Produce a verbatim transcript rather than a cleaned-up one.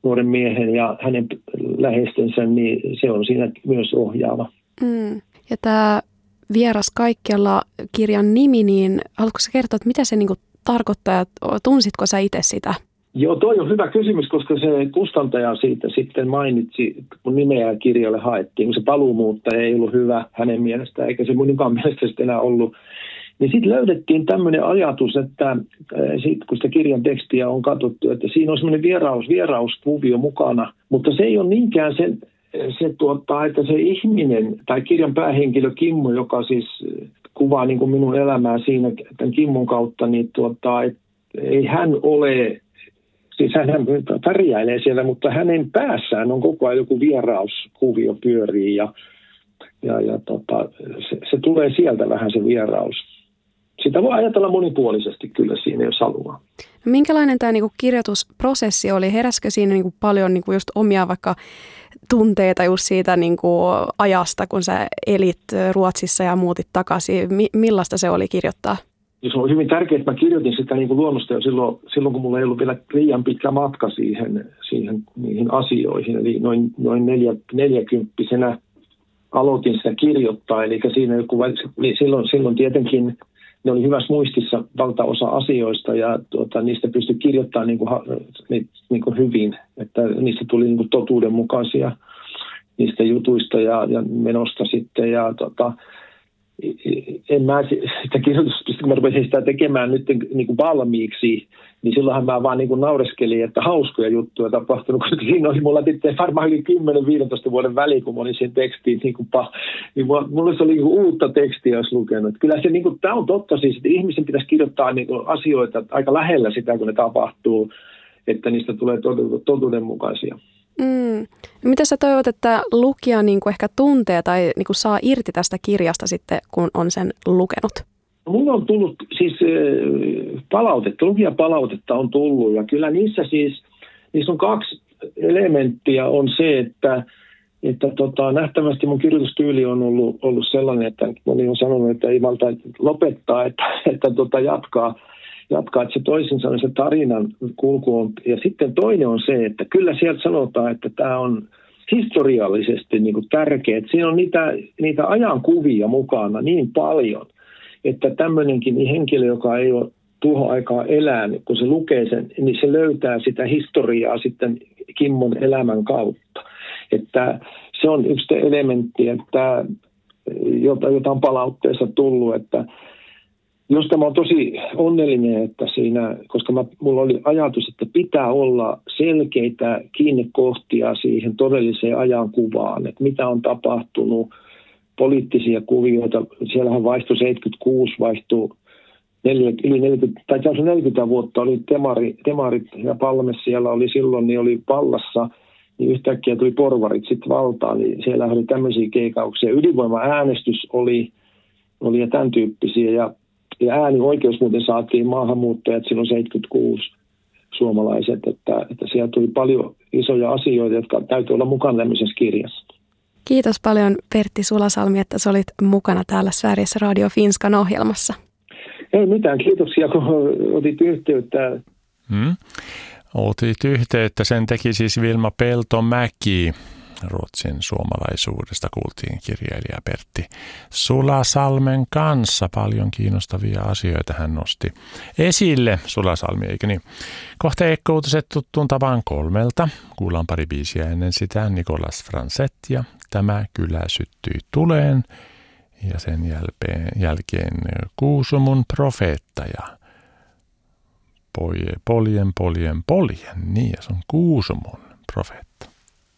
nuoren miehen ja hänen läheistensä, niin se on siinä myös ohjaava. Mm. Ja tämä Vieras kaikkialla -kirjan nimi, niin haluatko sä kertoa, että mitä se niinku tarkoittaa ja tunsitko sä itse sitä? Joo, toi on hyvä kysymys, koska se kustantaja siitä sitten mainitsi, kun nimeä kirjalle haettiin, kun se paluumuuttaja ei ollut hyvä hänen mielestään, eikä se minunkaan mielestä sitten enää ollut. Niin sitten löydettiin tämmöinen ajatus, että sit, kun sitä kirjan tekstiä on katsottu, että siinä on semmoinen vieraus, vierauskuvio mukana, mutta se ei ole niinkään se, se tuota, että se ihminen tai kirjan päähenkilö Kimmo, joka siis kuvaa niin kuin minun elämää siinä tämän Kimmon kautta, niin tuota, et, ei hän ole, siis hän pärjäilee siellä, mutta hänen päässään on koko ajan joku vierauskuvio pyörii ja, ja, ja tota, se, se tulee sieltä vähän se vieraus. Sitä voi ajatella monipuolisesti kyllä siinä, jos haluaa. No, minkälainen tämä niinku kirjoitusprosessi oli? Heräskö siinä niinku paljon niinku just omia vaikka tunteita just siitä niinku ajasta, kun sä elit Ruotsissa ja muutit takaisin? Mi- millaista se oli kirjoittaa? Ja se on hyvin tärkeää, että mä kirjoitin sitä niin kuin luonnosta jo silloin, silloin, kun mulla ei ollut vielä liian pitkä matka siihen, siihen niihin asioihin. Eli noin, noin neljä, neljäkymppisenä aloitin sitä kirjoittaa. Eli siinä joku, silloin, silloin tietenkin ne oli hyvässä muistissa valtaosa asioista ja tuota, niistä pystyi kirjoittamaan niin kuin, niin kuin hyvin. Että niistä tuli niin kuin totuudenmukaisia niistä jutuista ja, ja menosta sitten. Ja, tuota, en mä sitä kirjoitusta, kun mä rupesin sitä tekemään nyt niin kuin valmiiksi, niin silloinhan mä vaan niin kuin naureskelin, että hauskoja juttuja tapahtunut, koska siinä oli mulla sitten varmaan yli kymmenen viisitoista vuoden väliin, kun mä olin sen tekstiin, niin, kuin, niin mulla se oli niin kuin uutta tekstiä, jos lukenut. Kyllä se, niin kuin, tämä on totta siis, että ihmisen pitäisi kirjoittaa niin kuin asioita aika lähellä sitä, kun ne tapahtuu, että niistä tulee totuudenmukaisia. Mm. Mitä sä toivot, että lukija niin kuin ehkä tuntee tai niin kuin saa irti tästä kirjasta sitten, kun on sen lukenut? Mulla on tullut siis palautetta, lukijapalautetta on tullut ja kyllä niissä siis, niissä on kaksi elementtiä. On se, että, että tota, nähtävästi mun kirjoitustyyli on ollut, ollut sellainen, että moni on sanonut, että ei malta lopettaa, että, että tota, jatkaa. jatkaa, että se toisin sanoen se tarinan kulku on. Ja sitten toinen on se, että kyllä sieltä sanotaan, että tämä on historiallisesti niin kuin tärkeä. Että siinä on niitä, niitä ajankuvia mukana niin paljon, että tämmöinenkin henkilö, joka ei ole tuohon aikaan elänyt, kun se lukee sen, niin se löytää sitä historiaa sitten Kimmon elämän kautta. Että se on yksi elementti, että, jota, jota on palautteessa tullut, että josta mä oon tosi onnellinen, että siinä, koska mä, mulla oli ajatus, että pitää olla selkeitä kiinnekohtia siihen todelliseen ajankuvaan, että mitä on tapahtunut, poliittisia kuvioita. Siellähän vaihtui seitsemänkymmentäkuusi, vaihtui neljäkymmentä, yli neljäkymmentä, tai neljäkymmentä vuotta oli temari, Demarit ja Palme siellä oli silloin, niin oli vallassa, niin yhtäkkiä tuli porvarit sitten valtaan, niin siellä oli tämmöisiä keikauksia. Ydinvoima-äänestys oli, oli ja tämän tyyppisiä, ja Ja äänioikeus muuten saatiin maahanmuuttajat silloin seitsemänkymmentäkuusi suomalaiset, että, että siellä tuli paljon isoja asioita, jotka täytyy olla mukana tämmöisessä kirjassa. Kiitos paljon Pertti Sulasalmi, että sä olit mukana täällä Sveriges Radio Finskan ohjelmassa. Ei mitään, kiitoksia kun otit yhteyttä. Hmm. Otit yhteyttä, sen teki siis Vilma Peltomäki. Ruotsin suomalaisuudesta kuultiin kirjailija Pertti Sulasalmen kanssa. Paljon kiinnostavia asioita hän nosti esille. Sulasalmi, eikö niin? Kohta Ekko-uutiset tuttuun tapaan kolmelta. Kuullaan pari biisiä ennen sitä. Nicolas Franzet ja Tämä kylä syttyi tuleen. Ja sen jälkeen, jälkeen Kuusumun profeetta ja Poje, poljen, poljen, poljen. Niin, ja se on Kuusumun profeetta.